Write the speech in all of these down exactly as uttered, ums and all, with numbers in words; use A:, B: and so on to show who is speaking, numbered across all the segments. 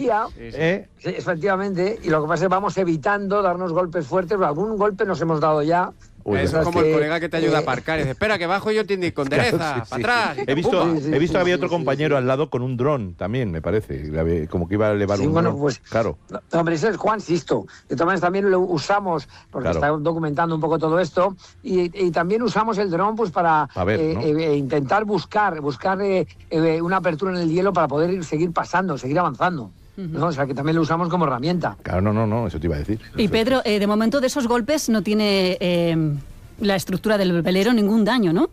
A: día,
B: Sí, sí.
A: ¿eh? Sí, efectivamente, y lo que pasa es que vamos evitando darnos golpes fuertes, algún golpe nos hemos dado ya.
B: Uy, eso es como que, el colega que te ayuda eh, a aparcar y dice, espera, que bajo yo te indico, endereza, claro, sí, para sí. atrás.
C: He visto,
A: sí, sí,
C: he visto
A: sí,
C: que había
A: sí,
C: otro
A: sí,
C: compañero
A: sí, sí.
C: al lado con un dron también, me parece, como que iba a elevar
A: sí,
C: un
A: bueno,
C: dron.
A: Pues,
C: claro.
A: No, hombre, ese es Juan Sisto. De todas maneras también lo usamos, porque claro. está documentando un poco todo esto, y, y también usamos el dron pues para ver, eh, ¿no? eh, intentar buscar, buscar eh, eh, una apertura en el hielo para poder ir, seguir pasando, seguir avanzando. ¿No? O sea, que también lo usamos como herramienta.
C: Claro, no, no, no, eso te iba a decir.
D: Y Pedro, eh, de momento de esos golpes no tiene eh, la estructura del velero ningún daño, ¿no?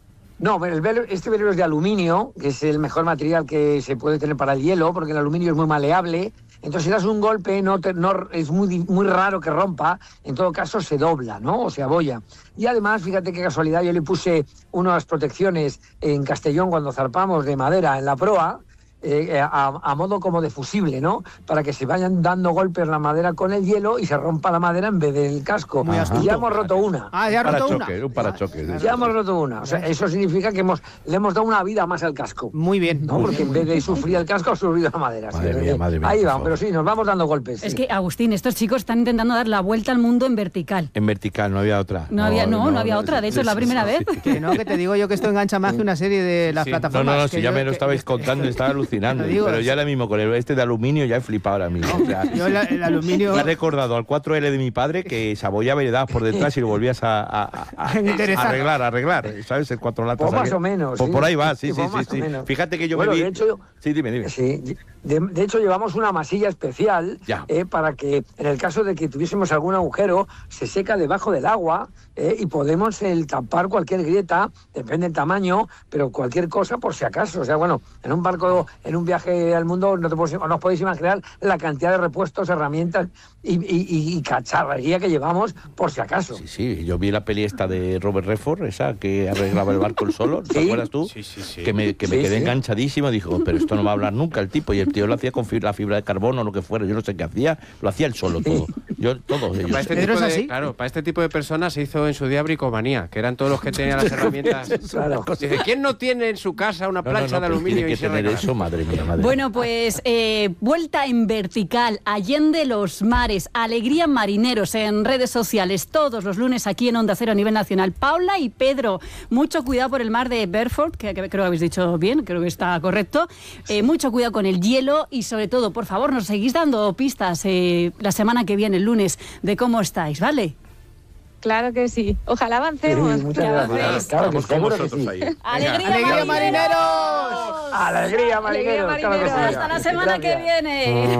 A: No, el velero, este velero es de aluminio, que es el mejor material que se puede tener para el hielo, porque el aluminio es muy maleable. Entonces, si das un golpe, no, te, no es muy, muy raro que rompa. En todo caso, se dobla, ¿no? O se abolla. Y además, fíjate qué casualidad, yo le puse unas protecciones en Castellón cuando zarpamos de madera en la proa, Eh, a, a modo como de fusible, ¿no? Para que se vayan dando golpes la madera con el hielo y se rompa la madera en vez del casco.
E: Muy
A: y ya hemos roto una.
E: Ah, ya ha roto una.
C: Un parachoque.
A: Ya, ya hemos roto una. O sea, eso significa que hemos, le hemos dado una vida más al casco.
E: Muy bien.
A: ¿No?
E: Muy
A: Porque
E: bien,
A: en vez de sufrir el casco, ha sufrido la madera.
C: Madre
A: ¿sí?
C: mía, madre mía,
A: Ahí vamos, pero sí, nos vamos dando golpes.
D: Es
A: sí.
D: que, Agustín, estos chicos están intentando dar la vuelta al mundo en vertical.
C: En vertical, no había otra.
D: No, no había, no, no, no había otra. De hecho, es la primera
C: sí,
D: vez.
C: Sí, sí.
E: Que no, que te digo yo que esto engancha más que una serie de las
B: Sí.
E: plataformas.
C: No, no, no, si ya
E: yo,
C: me lo
E: que,
C: estabais contando, estaba alucinando.
E: digo,
C: pero ya ahora mismo con el este de aluminio ya he flipado ahora mismo. O sea,
E: yo la, el aluminio...
C: me ha recordado al cuatro ele de mi padre que se abollaba y le dabas por detrás y lo volvías a, a, a, a, a arreglar, a arreglar. ¿Sabes? El cuatro latas.
A: Pues más
C: aquel.
A: o menos.
C: Pues
A: sí.
C: por ahí va, sí, sí,
A: pues
C: sí.
A: más
C: sí.
A: o menos.
C: Fíjate que yo
A: bueno,
C: me vi...
A: de hecho,
C: sí, dime, dime.
A: Sí, de, de hecho, llevamos una masilla especial eh, para que, en el caso de que tuviésemos algún agujero, se seca debajo del agua eh, y podemos el, tapar cualquier grieta, depende del tamaño, pero cualquier cosa por si acaso. O sea, bueno, en un barco, en un viaje al mundo, no, te puedes, no os podéis imaginar la cantidad de repuestos, herramientas y, y, y cacharrería que llevamos por si acaso.
C: Sí, sí, yo vi la peli esta de Robert Redford, esa que arreglaba el barco el solo, ¿te
A: ¿Sí?
C: acuerdas tú?
B: Sí, sí, sí.
C: Que me, que me
A: Sí,
C: quedé
A: sí.
C: enganchadísimo, dijo, pero esto no va a hablar nunca el tipo, y el tío lo hacía con fibra, la fibra de carbono o lo que fuera, yo no sé qué hacía, lo hacía él solo todo, yo, todos ellos.
B: Para este, tipo de, claro, para este tipo de personas se hizo en su día bricomanía, que eran todos los que tenían las herramientas.
A: Claro.
B: Dice, ¿quién no tiene en su casa una
C: No,
B: plancha
C: no, no,
B: de
C: pero
B: aluminio?
C: tiene que
B: y se
C: tener
B: regala?
C: eso, madre mía, madre mía.
D: Bueno, pues eh, vuelta en vertical, allende los mares, alegría marineros en redes sociales, todos los lunes aquí en Onda Cero a nivel nacional. Paula y Pedro, mucho cuidado por el mar de Bedford, que, que creo que habéis dicho bien, creo que está correcto. Eh, mucho cuidado con el hielo y sobre todo, por favor, nos seguís dando pistas eh, la semana que viene, el lunes, de cómo estáis, ¿vale?
F: Claro que sí. Ojalá avancemos.
A: Sí, muchas gracias. Claro que seguro que sí.
D: ¡Alegría,
E: ¡Alegría,
D: marineros!
A: Alegría, marineros.
F: Alegría,
A: Claro que sí.
F: marineros.
D: Hasta la semana
A: Gracias.
D: que viene.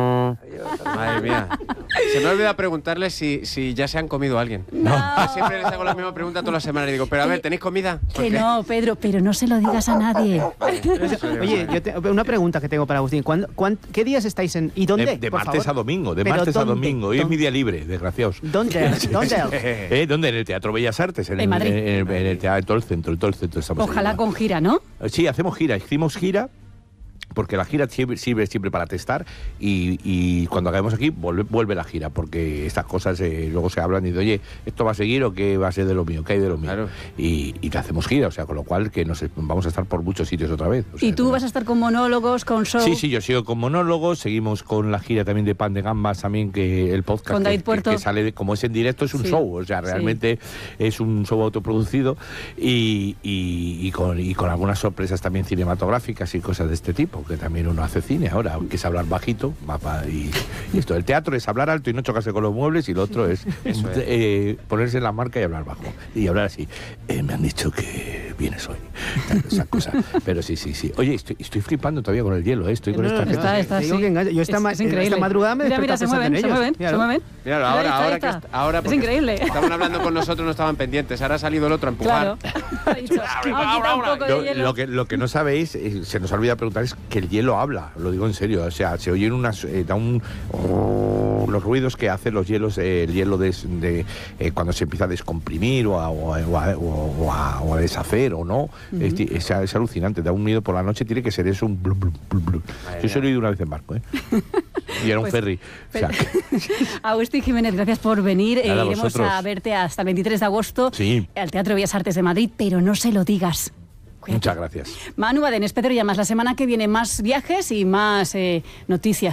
B: Madre mía. Se me olvida preguntarles si, si ya se han comido a alguien.
D: No.
B: Siempre les hago la misma pregunta todas las semanas y digo, pero a ver, ¿tenéis comida?
D: Que
B: Porque-
D: no, Pedro, pero no se lo digas a nadie.
E: Oye, yo te- una pregunta que tengo para Agustín. ¿Cuándo, cuán- ¿Qué días estáis en y dónde?
C: De, de
E: por
C: martes
E: favor?
C: a domingo, de
E: Pero
C: martes a
E: ¿dónde?
C: domingo. Hoy es mi
E: ¿Dónde?
C: día libre, desgraciados.
E: ¿Dónde? ¿Dónde?
C: ¿Eh? ¿Dónde? En el Teatro Bellas Artes, en,
D: En Madrid.
C: En, en- en el teatro, en todo el centro, en todo el centro estamos
D: Ojalá
C: ahí.
D: con gira, ¿no?
C: Sí, hacemos gira, hicimos gira. Porque la gira sirve, sirve siempre para testar y, y cuando acabemos aquí vuelve, vuelve la gira, porque estas cosas eh, luego se hablan y dicen, oye, ¿esto va a seguir o qué va a ser de lo mío? ¿Qué hay de lo mío?
B: Claro.
C: Y, y te hacemos gira, o sea, con lo cual que nos vamos a estar por muchos sitios otra vez. O sea,
D: Y tú
C: que-
D: vas a estar con monólogos, con show.
C: Sí, sí, yo sigo con monólogos, seguimos con la gira también de Pan de Gambas, también que el podcast
D: Con
C: que,
D: David
C: que-
D: Puerto.
C: que sale, de, como es en directo, es un
D: Sí,
C: show, o sea, realmente es un show autoproducido y, y, y, con, y con algunas sorpresas también cinematográficas y cosas de este tipo, que también uno hace cine ahora, que es hablar bajito, papá, y, y esto, el teatro es hablar alto y no chocarse con los muebles, y lo otro es,
B: Eso es.
C: eh, ponerse en la marca y hablar bajo, y hablar así, eh, me han dicho que vienes hoy, esa cosa, pero sí, sí, sí. Oye, estoy, estoy flipando todavía con el hielo, ¿eh? Estoy con
E: No, no,
C: esta
E: no,
D: Está,
C: gente.
D: está,
E: Te digo
D: sí.
E: que engancha. Yo esta
D: Es-
E: ma-
D: es increíble.
E: esta madrugada me he
D: Mira, mira,
E: despertado
D: se mueven,
E: pensando
D: se
E: en
D: mueven,
E: ellos.
D: se
E: Míralo.
D: mueven.
B: Míralo,
D: Ahí
B: ahora,
D: está, ahí
B: ahora, que
D: está.
B: est- ahora
D: Es
B: porque
D: increíble.
B: estaban hablando con nosotros, no estaban pendientes. Ahora ha salido el otro a empujar.
D: Claro. Ha dicho, "Vamos a quitar un poco de
C: Lo,
D: hielo".
C: lo que, lo que no sabéis, eh, se nos olvida preguntar, es que el hielo habla, lo digo en serio, o sea, se oyen unas, eh, da un, oh, los ruidos que hacen los hielos, eh, el hielo de, de, eh, cuando se empieza a descomprimir o a, o a, o a, o a- o a deshacer o no, es, es, es alucinante, da un miedo por la noche, tiene que ser eso, un blum, blum, blum, blum. Yo se lo he oído una vez en barco, ¿eh? Y era un
D: Pues,
C: ferry. O sea, que-
D: Agustín Jiménez, gracias por venir.
C: Nada,
D: Eh, iremos
C: vosotros.
D: a verte hasta el veintitrés de agosto
C: Sí.
D: al Teatro Bellas Artes de Madrid, pero no se lo digas. Cuídate.
C: muchas gracias.
D: Manu Badenes, Pedro Llamas, la semana que viene más viajes y más eh, noticias.